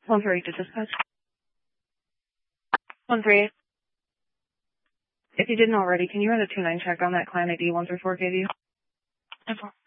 138 to dispatch. 138. If you didn't already, can you run a 2-9 check on that client ID 134 gave you? 10-4.